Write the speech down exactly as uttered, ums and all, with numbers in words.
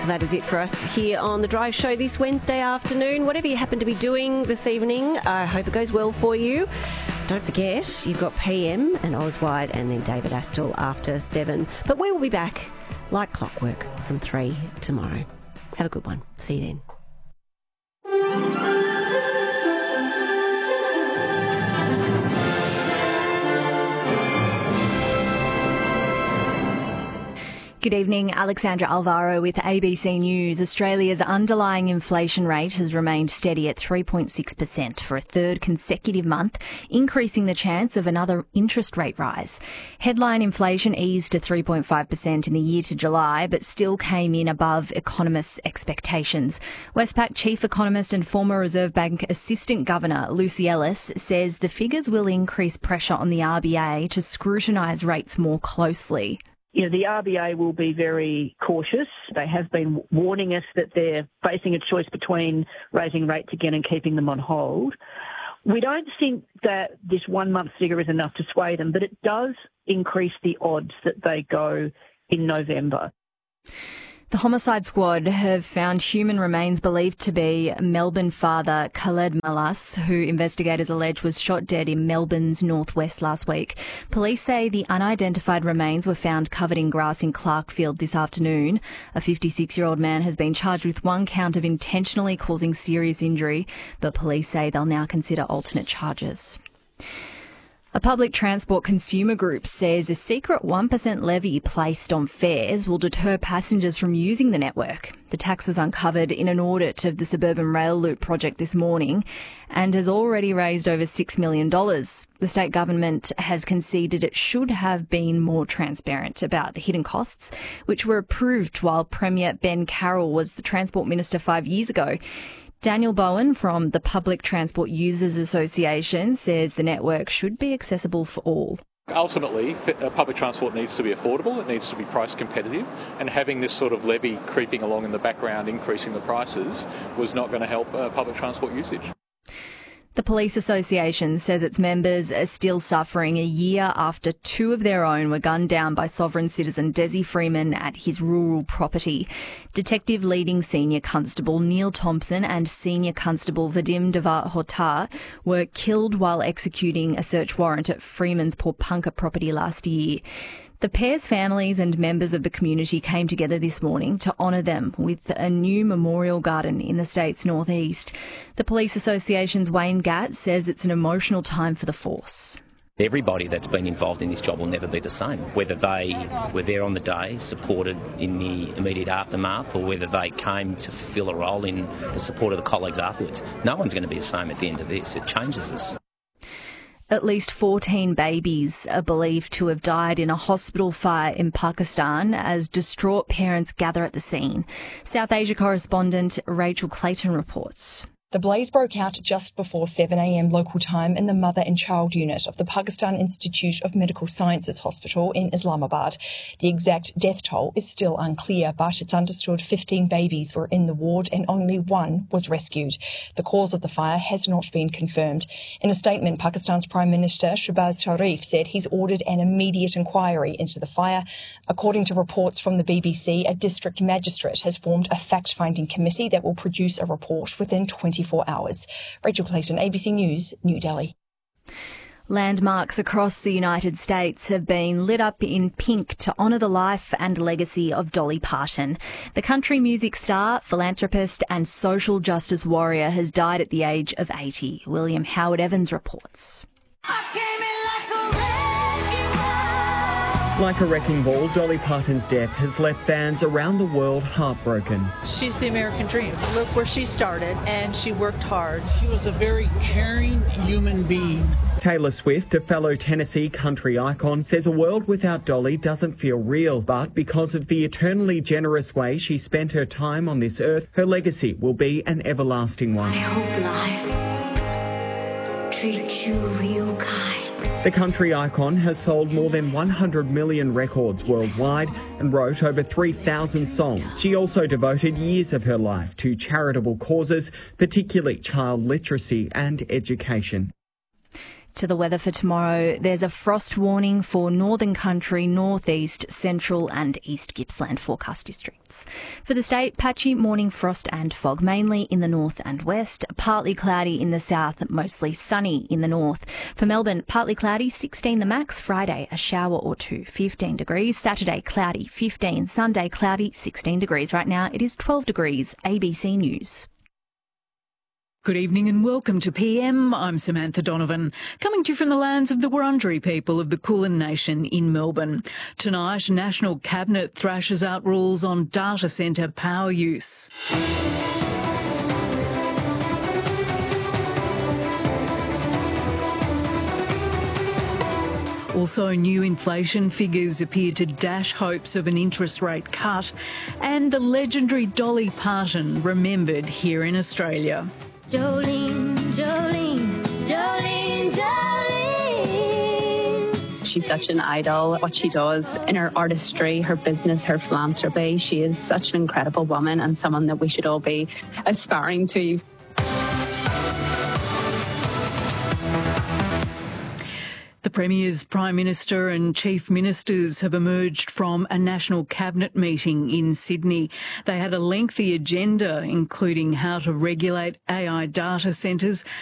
That is it for us here on The Drive Show this Wednesday afternoon. Whatever you happen to be doing this evening, I hope it goes well for you. Don't forget, you've got P M and Oswald and then David Astle after seven. But we will be back like clockwork from three tomorrow. Have a good one. See you then. Good evening, Alexandra Alvaro with A B C News. Australia's underlying inflation rate has remained steady at three point six percent for a third consecutive month, increasing the chance of another interest rate rise. Headline inflation eased to three point five percent in the year to July, but still came in above economists' expectations. Westpac Chief Economist and former Reserve Bank Assistant Governor Lucy Ellis says the figures will increase pressure on the R B A to scrutinise rates more closely. You know, the R B A will be very cautious. They have been warning us that they're facing a choice between raising rates again and keeping them on hold. We don't think that this one-month figure is enough to sway them, but it does increase the odds that they go in November. The Homicide Squad have found human remains believed to be Melbourne father Khaled Malas, who investigators allege was shot dead in Melbourne's northwest last week. Police say the unidentified remains were found covered in grass in Clarkfield this afternoon. A fifty-six-year-old man has been charged with one count of intentionally causing serious injury, but police say they'll now consider alternate charges. A public transport consumer group says a secret one percent levy placed on fares will deter passengers from using the network. The tax was uncovered in an audit of the suburban rail loop project this morning and has already raised over six million dollars. The state government has conceded it should have been more transparent about the hidden costs, which were approved while Premier Ben Carroll was the Transport Minister five years ago. Daniel Bowen from the Public Transport Users Association says the network should be accessible for all. Ultimately, public transport needs to be affordable, it needs to be price competitive, and having this sort of levy creeping along in the background, increasing the prices, was not going to help uh, public transport usage. The Police Association says its members are still suffering a year after two of their own were gunned down by sovereign citizen Desi Freeman at his rural property. Detective leading Senior Constable Neil Thompson and Senior Constable Vadim Devar Hotar were killed while executing a search warrant at Freeman's Porpunka property last year. The pair's families and members of the community came together this morning to honour them with a new memorial garden in the state's northeast. The Police Association's Wayne Gatt says it's an emotional time for the force. Everybody that's been involved in this job will never be the same, whether they were there on the day, supported in the immediate aftermath, or whether they came to fulfil a role in the support of the colleagues afterwards. No one's going to be the same at the end of this. It changes us. At least fourteen babies are believed to have died in a hospital fire in Pakistan as distraught parents gather at the scene. South Asia correspondent Rachel Clayton reports. The blaze broke out just before seven a m local time in the Mother and Child Unit of the Pakistan Institute of Medical Sciences Hospital in Islamabad. The exact death toll is still unclear, but it's understood fifteen babies were in the ward and only one was rescued. The cause of the fire has not been confirmed. In a statement, Pakistan's Prime Minister Shehbaz Sharif said he's ordered an immediate inquiry into the fire. According to reports from the B B C, a district magistrate has formed a fact-finding committee that will produce a report within twenty-four hours. Rachel Clayton, A B C News, New Delhi. Landmarks across the United States have been lit up in pink to honour the life and legacy of Dolly Parton. The country music star, philanthropist and social justice warrior has died at the age of eighty. William Howard Evans reports. Like a wrecking ball, Dolly Parton's death has left fans around the world heartbroken. She's the American dream. Look where she started, and she worked hard. She was a very caring human being. Taylor Swift, a fellow Tennessee country icon, says a world without Dolly doesn't feel real, but because of the eternally generous way she spent her time on this earth, her legacy will be an everlasting one. I hope life treats you real kind. The country icon has sold more than one hundred million records worldwide and wrote over three thousand songs. She also devoted years of her life to charitable causes, particularly child literacy and education. To the weather for tomorrow, there's a frost warning for Northern Country, Northeast, Central and East Gippsland forecast districts. For the state, patchy morning frost and fog, mainly in the north and west, partly cloudy in the south, mostly sunny in the north. For Melbourne, partly cloudy, sixteen the max. Friday, a shower or two, fifteen degrees. Saturday, cloudy, fifteen. Sunday, cloudy, sixteen degrees. Right now, it is twelve degrees. A B C News. Good evening and welcome to P M. I'm Samantha Donovan, coming to you from the lands of the Wurundjeri people of the Kulin Nation in Melbourne. Tonight, National Cabinet thrashes out rules on data centre power use. Also, new inflation figures appear to dash hopes of an interest rate cut, and the legendary Dolly Parton remembered here in Australia. Jolene, Jolene, Jolene, Jolene. She's such an idol. What she does in her artistry, her business, her philanthropy, she is such an incredible woman and someone that we should all be aspiring to. The Premier's Prime Minister and Chief Ministers have emerged from a National Cabinet meeting in Sydney. They had a lengthy agenda, including how to regulate A I data centres,